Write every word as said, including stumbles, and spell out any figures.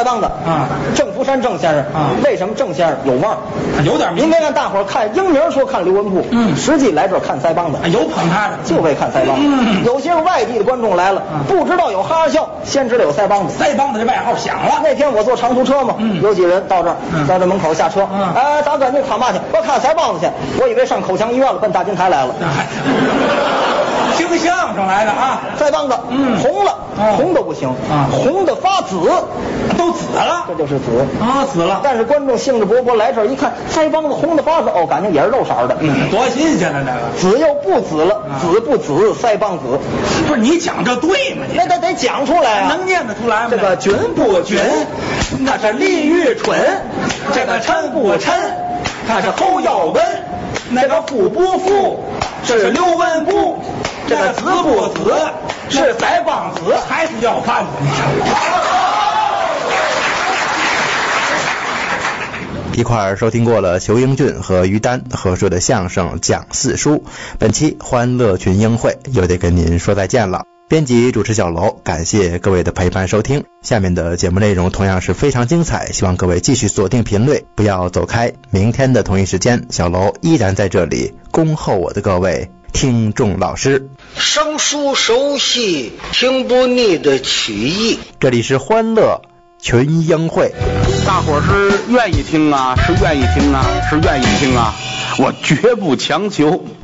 帮的啊，郑福山郑先生啊，为什么郑先生有腕儿？ 有点名。 您别看大伙儿看英名说看刘文步，嗯，实际来这儿看腮帮子， 有捧他的， 就为看腮帮子。嗯，有些外地的观众来了，不知道有哈哈笑，先知道有腮帮子。 腮帮子这外号响了。 那天我坐长途车嘛，嗯，有几人到这儿，到这门口下车，嗯，哎，大哥，你看嘛去？我看腮帮子去。我以为上口腔医院了，奔大金台来了。 听相声来的啊， 腮帮子，嗯，红了，哦、红都不行啊，红的发紫， 都紫了， 这就是紫啊，紫了。 但是观众兴致勃勃来这儿一看，腮帮子红的发紫，哦，感情也是肉色的， 嗯，多新鲜了这个。 紫又不紫了，啊、紫不紫，腮帮子。 不是你讲这对吗？ 那得得讲出来啊， 能念得出来吗？ 这个菌不菌，它是利于春；这个抻不抻，它是后腰纹；那个腹不腹，是刘文步。这个紫不紫，是腮帮子， 还是要饭的？ 一块儿收听过了裘英俊和于丹合说的相声讲四书，本期欢乐群英会又得跟您说再见了。编辑主持小楼，感谢各位的陪伴收听。下面的节目内容同样是非常精彩，希望各位继续锁定频率，不要走开。明天的同一时间，小楼依然在这里恭候我的各位听众老师。 生疏熟悉，听不腻的曲艺。 这里是欢乐群英会。 大伙儿是愿意听啊，是愿意听啊，是愿意听啊，我绝不强求。